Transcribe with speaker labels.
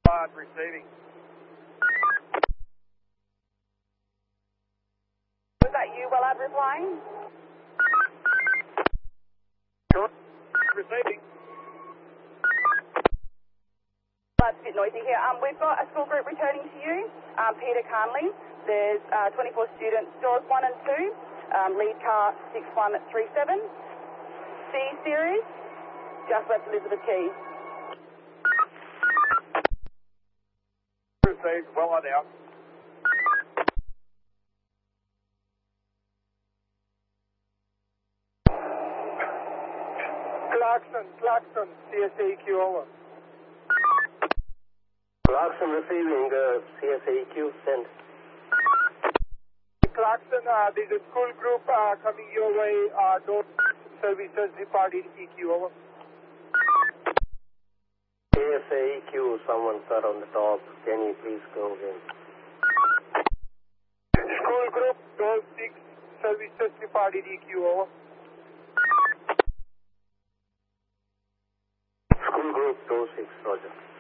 Speaker 1: Receiving.
Speaker 2: Was that you, Wellard, replying?
Speaker 1: Receiving.
Speaker 2: It's a bit noisy here. We've got a school group returning to you. Peter Carnley. There's 24 students, doors 1 and 2, lead car 6137. C series, just left Elizabeth Quay.
Speaker 1: Received. Well on out. Clarkson, CSAEQ over.
Speaker 3: Clarkson receiving, CSAEQ sent.
Speaker 1: Clarkson, there's a school group coming your way, door services departed EQ over.
Speaker 3: CSAEQ, someone sir on the top, can you please go again?
Speaker 1: School group, door 6, services departed EQ over.
Speaker 3: School group, door 6, roger.